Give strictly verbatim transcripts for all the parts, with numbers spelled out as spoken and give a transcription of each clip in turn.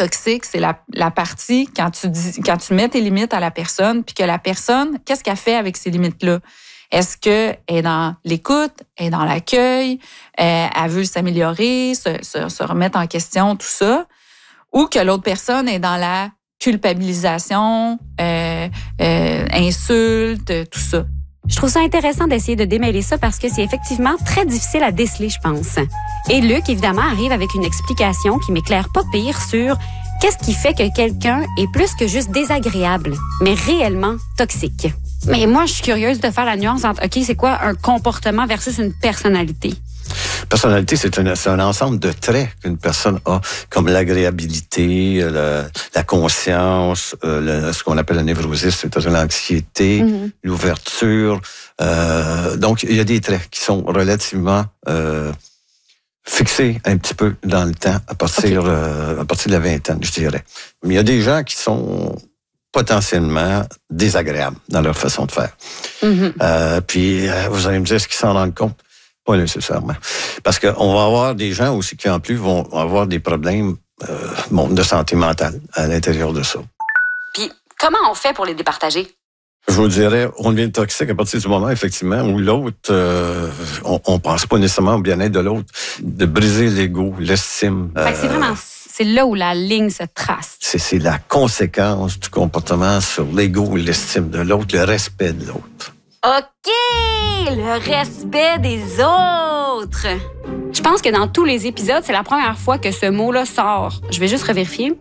toxique, c'est la, la partie quand tu dis, quand tu mets tes limites à la personne, puis que la personne, qu'est-ce qu'elle fait avec ces limites-là? Est-ce qu'elle est dans l'écoute, elle est dans l'accueil, elle, elle veut s'améliorer, se, se, se remettre en question, tout ça? Ou que l'autre personne est dans la culpabilisation, euh, euh, insulte, tout ça? Je trouve ça intéressant d'essayer de démêler ça parce que c'est effectivement très difficile à déceler, je pense. Et Luc, évidemment, arrive avec une explication qui m'éclaire pas pire sur qu'est-ce qui fait que quelqu'un est plus que juste désagréable, mais réellement toxique. Mais moi, je suis curieuse de faire la nuance entre, OK, c'est quoi un comportement versus une personnalité? Personnalité, c'est un, c'est un ensemble de traits qu'une personne a, comme l'agréabilité, le, la conscience, euh, le, ce qu'on appelle la névrosis, c'est-à-dire l'anxiété, mm-hmm. l'ouverture. Euh, donc, il y a des traits qui sont relativement euh, fixés un petit peu dans le temps, à partir, okay. euh, à partir de la vingtaine, je dirais. Mais il y a des gens qui sont potentiellement désagréables dans leur façon de faire. Mm-hmm. Euh, puis, euh, vous allez me dire ce qu'ils s'en rendent compte. Pas nécessairement. Parce qu'on va avoir des gens aussi qui, en plus, vont avoir des problèmes euh, bon, de santé mentale à l'intérieur de ça. Puis, comment on fait pour les départager? Je vous dirais, on devient toxique à partir du moment, effectivement, où l'autre, euh, on ne pense pas nécessairement au bien-être de l'autre, de briser l'ego, l'estime. Fait que c'est vraiment, c'est là où la ligne se trace. C'est, c'est la conséquence du comportement sur l'ego, l'estime de l'autre, le respect de l'autre. OK! Le respect des autres! Je pense que dans tous les épisodes, c'est la première fois que ce mot-là sort. Je vais juste revérifier.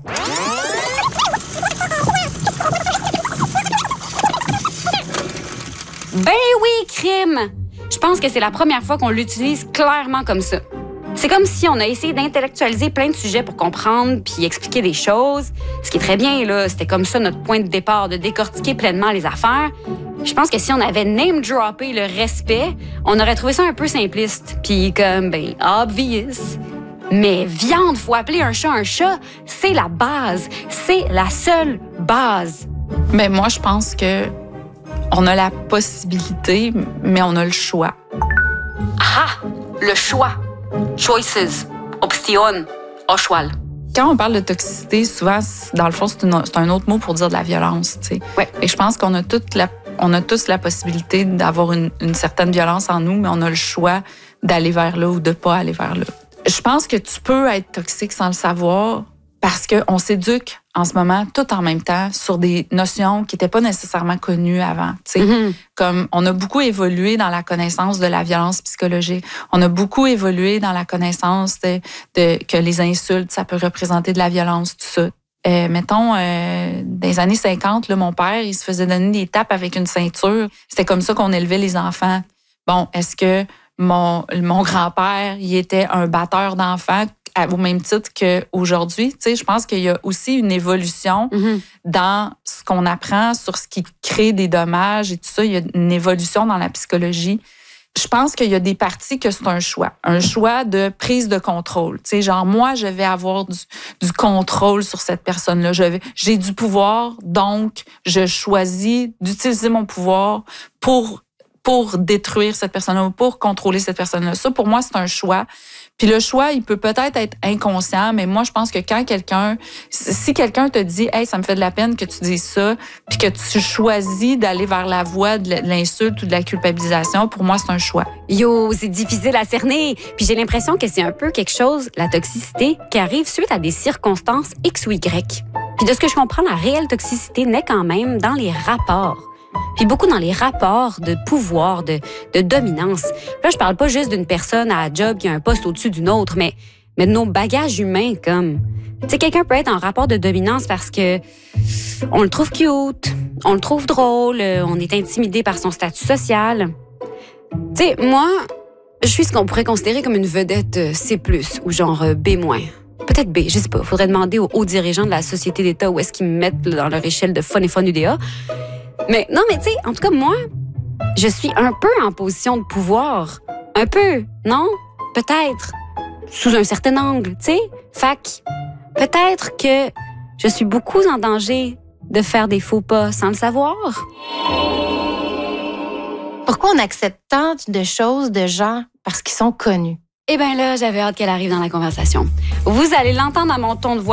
Ben oui, crime! Je pense que c'est la première fois qu'on l'utilise clairement comme ça. C'est comme si on a essayé d'intellectualiser plein de sujets pour comprendre puis expliquer des choses. Ce qui est très bien, là, c'était comme ça notre point de départ, de décortiquer pleinement les affaires. Je pense que si on avait name-droppé le respect, on aurait trouvé ça un peu simpliste. Puis comme, ben, obvious. Mais viande, faut appeler un chat un chat, c'est la base. C'est la seule base. Mais moi, je pense que on a la possibilité, mais on a le choix. Ah! Le choix. Choices. Option. Au choix. Quand on parle de toxicité, souvent, dans le fond, c'est, une, c'est un autre mot pour dire de la violence. Tu sais. Ouais. Et je pense qu'on a toute la, on a tous la possibilité d'avoir une, une certaine violence en nous, mais on a le choix d'aller vers là ou de pas aller vers là. Je pense que tu peux être toxique sans le savoir parce qu'on s'éduque en ce moment tout en même temps sur des notions qui n'étaient pas nécessairement connues avant. Tu sais, mm-hmm. Comme on a beaucoup évolué dans la connaissance de la violence psychologique. On a beaucoup évolué dans la connaissance de, de que les insultes, ça peut représenter de la violence, tout ça. Euh, mettons, euh, dans les années cinquante, là, mon père, il se faisait donner des tapes avec une ceinture. C'était comme ça qu'on élevait les enfants. Bon, est-ce que mon, mon grand-père, il était un batteur d'enfants au même titre qu'aujourd'hui? Tu sais, je pense qu'il y a aussi une évolution mm-hmm. dans ce qu'on apprend sur ce qui crée des dommages et tout ça. Il y a une évolution dans la psychologie. Je pense qu'il y a des parties que c'est un choix. Un choix de prise de contrôle. Tu sais, genre, moi, je vais avoir du, du contrôle sur cette personne-là. Je vais, j'ai du pouvoir, donc je choisis d'utiliser mon pouvoir pour, pour détruire cette personne-là, pour contrôler cette personne-là. Ça, pour moi, c'est un choix. Puis le choix, il peut peut-être être inconscient, mais moi, je pense que quand quelqu'un... Si quelqu'un te dit « Hey, ça me fait de la peine que tu dises ça », puis que tu choisis d'aller vers la voie de l'insulte ou de la culpabilisation, pour moi, c'est un choix. Yo, c'est difficile à cerner. Puis j'ai l'impression que c'est un peu quelque chose, la toxicité, qui arrive suite à des circonstances X ou Y. Puis de ce que je comprends, la réelle toxicité naît quand même dans les rapports. Puis beaucoup dans les rapports de pouvoir, de, de dominance. Là, je parle pas juste d'une personne à la job qui a un poste au-dessus d'une autre, mais, mais de nos bagages humains, comme... Tu sais, quelqu'un peut être en rapport de dominance parce que on le trouve cute, on le trouve drôle, on est intimidé par son statut social. Tu sais, moi, je suis ce qu'on pourrait considérer comme une vedette C plus, ou genre B-. Peut-être B, je sais pas. Faudrait demander aux hauts dirigeants de la société d'État où est-ce qu'ils me mettent dans leur échelle de fun et fun U D A. Mais non, mais tu sais, en tout cas, moi, je suis un peu en position de pouvoir. Un peu, non? Peut-être. Sous un certain angle, tu sais? Fac, peut-être que je suis beaucoup en danger de faire des faux pas sans le savoir. Pourquoi on accepte tant de choses de gens parce qu'ils sont connus? Eh bien là, j'avais hâte qu'elle arrive dans la conversation. Vous allez l'entendre à mon ton de voix.